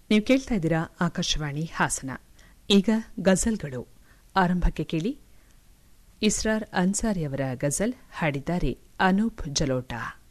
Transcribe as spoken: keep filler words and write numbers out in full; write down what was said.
ನೀವು ಕೇಳ್ತಾ ಇದ್ದೀರಾ ಆಕಾಶವಾಣಿ ಹಾಸನ. ಈಗ ಗಜಲ್ಗಳು ಆರಂಭಕ್ಕೆ ಕೇಳಿ ಇಸ್ರಾರ್ ಅನ್ಸಾರಿ ಅವರ ಗಜಲ್ ಹಾಡಿದ್ದಾರೆ ಅನೂಪ್ ಜಲೋಟಾ.